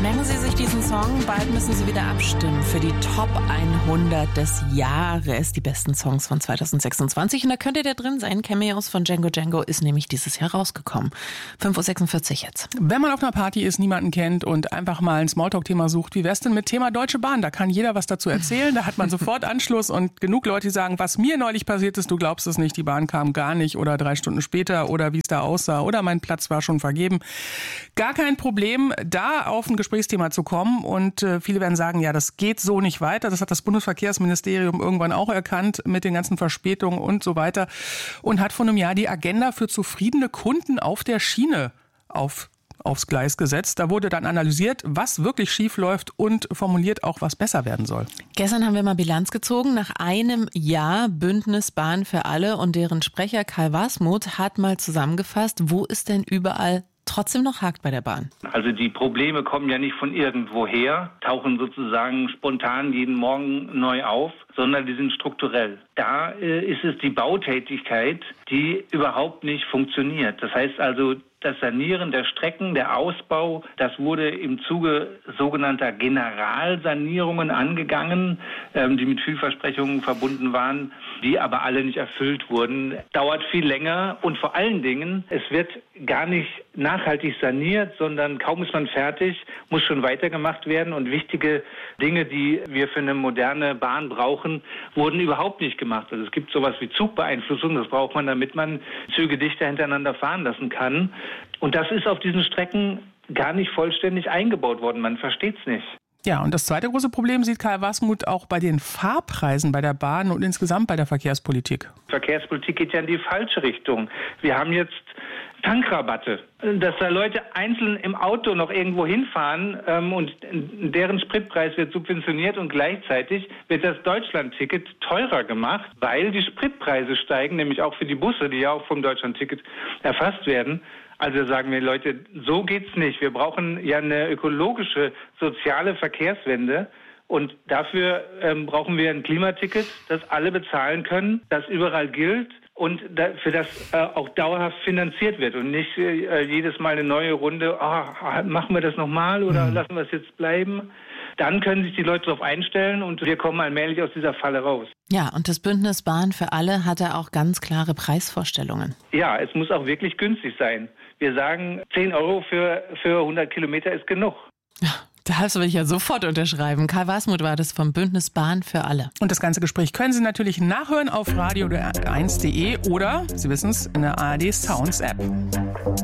Merken Sie sich diesen Song, bald müssen Sie wieder abstimmen für die Top 100 des Jahres, die besten Songs von 2026. Und da könnte der drin sein. Cameos von Django Django ist nämlich dieses Jahr rausgekommen. 5.46 Uhr jetzt. Wenn man auf einer Party ist, niemanden kennt und einfach mal ein Smalltalk-Thema sucht, wie wär's denn mit Thema Deutsche Bahn? Da kann jeder was dazu erzählen, da hat man sofort Anschluss und genug Leute, die sagen, was mir neulich passiert ist, du glaubst es nicht, die Bahn kam gar nicht oder 3 Stunden später oder wie es da aussah oder mein Platz war schon vergeben. Gar kein Problem, da auf ein Gesprächsthema zu kommen und viele werden sagen, ja, das geht so nicht weiter. Das hat das Bundesverkehrsministerium irgendwann auch erkannt mit den ganzen Verspätungen und so weiter und hat vor einem Jahr die Agenda für zufriedene Kunden auf der Schiene aufs Gleis gesetzt. Da wurde dann analysiert, was wirklich schief läuft und formuliert auch, was besser werden soll. Gestern haben wir mal Bilanz gezogen. Nach einem Jahr Bündnis Bahn für alle und deren Sprecher Kai Wasmuth hat mal zusammengefasst, wo es denn überall trotzdem noch hakt bei der Bahn. Also die Probleme kommen ja nicht von irgendwoher, tauchen sozusagen spontan jeden Morgen neu auf, sondern die sind strukturell. Da ist es die Bautätigkeit, die überhaupt nicht funktioniert. Das heißt also, das Sanieren der Strecken, der Ausbau, das wurde im Zuge sogenannter Generalsanierungen angegangen, die mit Vielversprechungen verbunden waren, die aber alle nicht erfüllt wurden. Dauert viel länger und vor allen Dingen, es wird gar nicht nachhaltig saniert, sondern kaum ist man fertig, muss schon weitergemacht werden und wichtige Dinge, die wir für eine moderne Bahn brauchen, wurden überhaupt nicht gemacht. Also es gibt sowas wie Zugbeeinflussung, das braucht man, damit man Züge dichter hintereinander fahren lassen kann. Und das ist auf diesen Strecken gar nicht vollständig eingebaut worden. Man versteht es nicht. Ja, und das zweite große Problem sieht Kai Wasmuth auch bei den Fahrpreisen bei der Bahn und insgesamt bei der Verkehrspolitik. Verkehrspolitik geht ja in die falsche Richtung. Wir haben jetzt Tankrabatte, dass da Leute einzeln im Auto noch irgendwo hinfahren und deren Spritpreis wird subventioniert und gleichzeitig wird das Deutschlandticket teurer gemacht, weil die Spritpreise steigen, nämlich auch für die Busse, die ja auch vom Deutschlandticket erfasst werden. Also sagen wir, Leute, so geht's nicht. Wir brauchen ja eine ökologische, soziale Verkehrswende. Und dafür brauchen wir ein Klimaticket, das alle bezahlen können, das überall gilt und für das auch dauerhaft finanziert wird und nicht jedes Mal eine neue Runde, machen wir das nochmal oder lassen wir es jetzt bleiben. Dann können sich die Leute darauf einstellen und wir kommen allmählich aus dieser Falle raus. Ja, und das Bündnis Bahn für alle hat da auch ganz klare Preisvorstellungen. Ja, es muss auch wirklich günstig sein. Wir sagen, 10 Euro für 100 Kilometer ist genug. Ja, das will ich ja sofort unterschreiben. Kai Wasmuth war das vom Bündnis Bahn für alle. Und das ganze Gespräch können Sie natürlich nachhören auf radio1.de oder, Sie wissen es, in der ARD Sounds App.